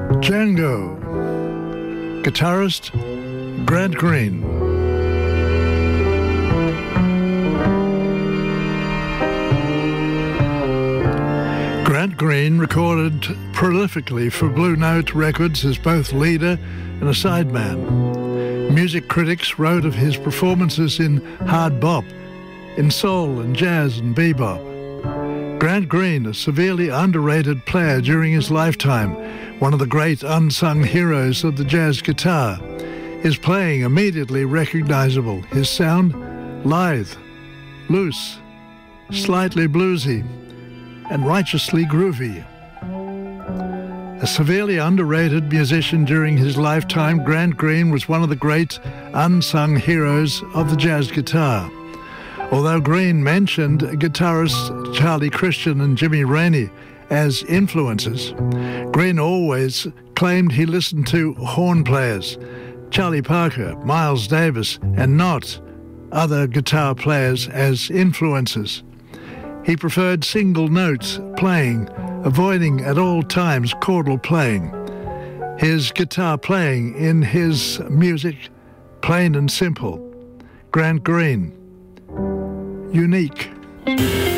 Django. Guitarist Grant Green. Grant Green recorded prolifically for Blue Note Records as both leader and a sideman. Music critics wrote of his performances in hard bop, in soul and jazz and bebop. Grant Green, a severely underrated player during his lifetime, one of the great unsung heroes of the jazz guitar, his playing immediately recognizable, his sound lithe, loose, slightly bluesy, and righteously groovy. A severely underrated musician during his lifetime, Grant Green was one of the great unsung heroes of the jazz guitar. Although Green mentioned guitarists Charlie Christian and Jimmy Rainey as influences, Green always claimed he listened to horn players, Charlie Parker, Miles Davis, and not other guitar players as influences. He preferred single notes playing, avoiding at all times chordal playing. His guitar playing in his music, plain and simple. Grant Green. Unique.